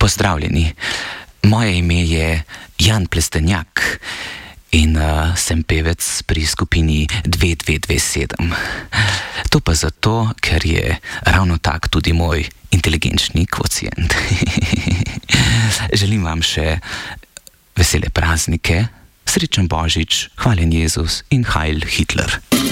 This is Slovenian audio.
Pozdravljeni, moje ime je Jan Plestenjak in sem pevec pri skupini 2227. To pa zato, ker je ravno tak tudi moj inteligenčni kvocient. Želim vam še vesele praznike, srečen Božič, hvaljen Jezus in Heil Hitler.